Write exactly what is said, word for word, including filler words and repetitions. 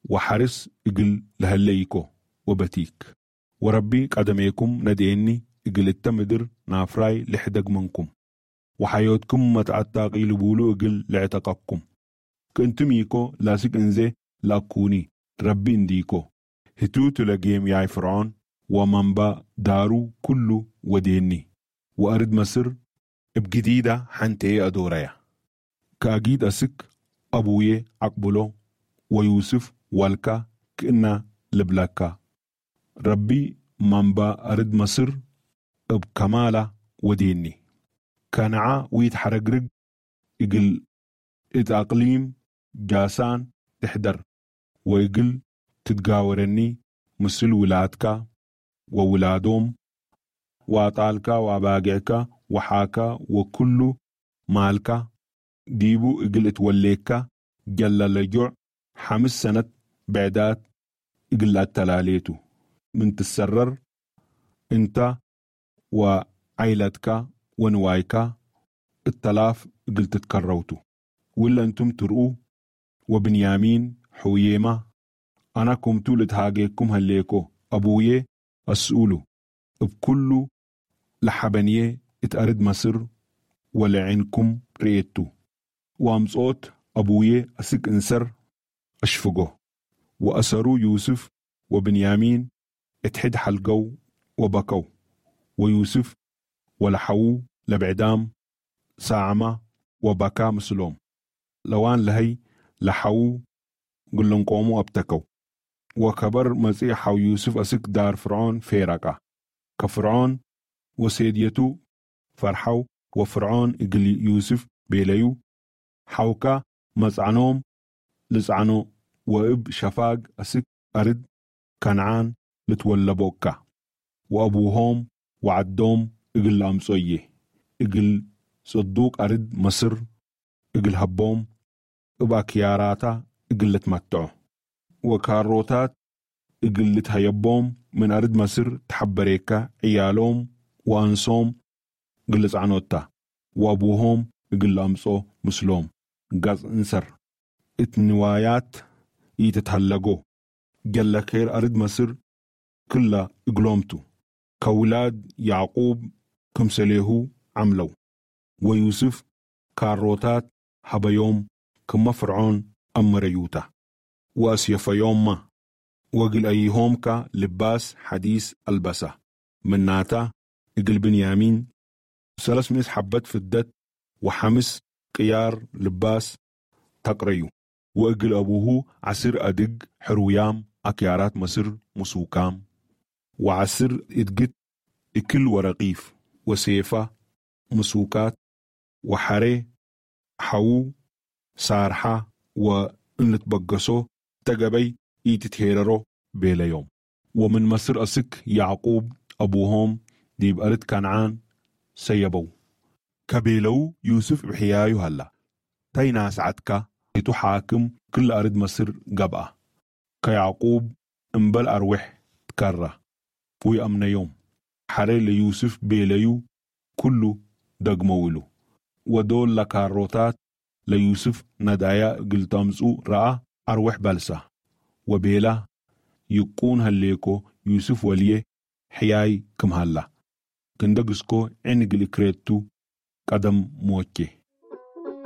وحرس إقل لهليكو وبتيك وربي قدميكم نديني إقل التمدر نافراي لحدق منكم وحياتكم متعتاقي لبولو إقل لعتقكم كنتميكو لاسك انزي لاكوني ربي انديكو هتو تلاقيم ياي فرعون ومنبا دارو كله وديني وأرد مصر بجديدة حنتي أدوريا كأجيد أسك أبوي أقبلو ويوسف والكا كأننا لبلاكا ربي منبا أرد مصر بكمالة وديني كانعا ويتحرقرق يقل اتأقليم جاسان تحدر ويقل تتقاورني مثل ولادك وولادهم وطالك وباقعك وحاكا وكل مالك ديبو يقل اتوليك جل لجوع حمس سنة بعدات يقل التلاليتو من تسرر انت وعيلتك ونوايك التلاف يقل تتكروتو ولا انتم ترؤوا وبنيامين حويمة أنا كمتو لتهاجيكم هليكو أبويه أسؤولو بكل لحبنيه اتأرد مصر ولعنكم ريتو وامصوت أبويه أسك انسر أشفقه وأسروا يوسف وبنيامين اتحد حلقو وبكو ويوسف ولحوو لبعدام ساعمة وبكا مسلوم لوان لهي لحوو قلن قوموا ابتكوا وكبر مسيح يوسف أسك دار فرعون فيرقا كفرعون وسيديتو فرحو وفرعون اقل يوسف بيليو حوكا مزعنوم لزعنو واب شفاق أسك أرد كنعان لتولبوكا وأبوهم وعدوم اقل أمسويه اقل صدوق أرد مصر اقل هبوم ابا كياراتا اقل تمتعو وكاروتات اقل تهيبوم من أرد مصر تحبريكا عيالوم وانصوم قلت عنوتا وابوهم اقل أمسو مسلوم قاز انسر اتنوايات يتتهلقو قال كير أرد مصر كلا اقلومتو كولاد يعقوب كمسليهو عملو ويوسف كاروتات حبيوم كما فرعون أمريوتا وأسيف يوم ما وقل أيهم كا لباس حديث البسة من ناتا اقل بنيامين سلس ميس حبت في الدت وحمس قيار لباس تقريو وقل أبوه عسر أدق حرويام أكيارات مصر مسوكام وعسر ادقت اكل ورقيف وسيفة مسوكات وحري حو سارحة وانلت بقصو تقبي يتتهيررو بيلا يوم ومن مصر أسك يعقوب أبوهم ديب أرد كنعان سيبو كبيلو يوسف بحيايو هلا تينا سعدك يتو حاكم كل أرد مصر قبأ كيعقوب انبل أروح تكره فوي أمن يوم حري ليوسف بيليو كله دقمولو ودول لكاروتات ليوسف ندايا قلتامسو رأى أروح بلسة وبيلا يكون هليكو يوسف وليه حياي كم هلا كندقسكو عنق الكريتو قدم موكي